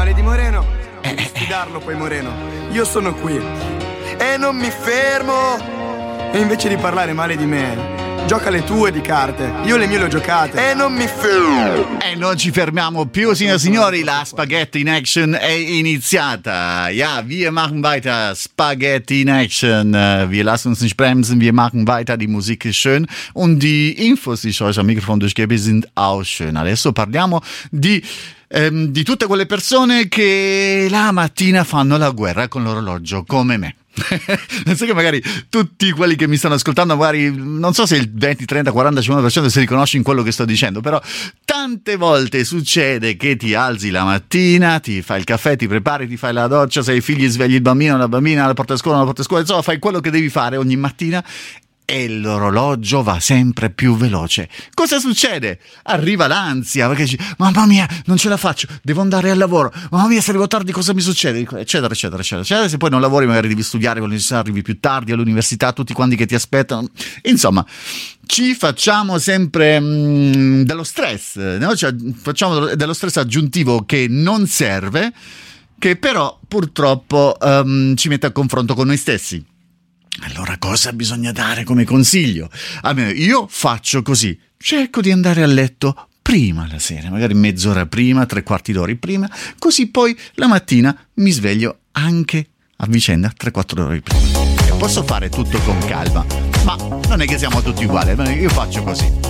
male di Moreno. Devi sfidarlo poi Moreno. Io sono qui e non mi fermo. E invece di parlare male di me, gioca le tue di carte. Io le mie le ho giocate e non mi fermo. E non ci fermiamo più, signore e signori. La Spaghetti in Action è iniziata. Ja, wir machen weiter. Spaghetti in Action. Wir lassen uns nicht bremsen. Wir machen weiter. Die Musik ist schön. Und die Infos, die ich euch am Mikrofon durchgebe, sind auch schön. Adesso parliamo di tutte quelle persone che la mattina fanno la guerra con l'orologio, come me. Non so che magari tutti quelli che mi stanno ascoltando, magari non so se il 20, 30, 40, 50% si riconosce in quello che sto dicendo, però tante volte succede che ti alzi la mattina, ti fai il caffè, ti prepari, ti fai la doccia, se hai figli svegli il bambino, la bambina, la porta a scuola, insomma fai quello che devi fare ogni mattina e l'orologio va sempre più veloce. Cosa succede? Arriva l'ansia, perché dici, mamma mia, non ce la faccio, devo andare al lavoro, mamma mia, se arrivo tardi cosa mi succede? Eccetera, eccetera, eccetera. Se poi non lavori magari devi studiare, arrivi più tardi all'università, tutti quanti che ti aspettano. Insomma, ci facciamo sempre dello stress, no? Cioè, facciamo dello stress aggiuntivo che non serve, che però purtroppo ci mette a confronto con noi stessi. Allora cosa bisogna dare come consiglio? Almeno io faccio così, cerco di andare a letto prima la sera, magari mezz'ora prima, 3/4 d'ora prima, così poi la mattina mi sveglio anche a vicenda 3-4 ore prima. E posso fare tutto con calma, ma non è che siamo tutti uguali, io faccio così.